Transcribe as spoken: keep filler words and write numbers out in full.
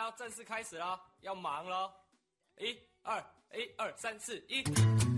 要正式开始了，要忙了。一二一二三四一。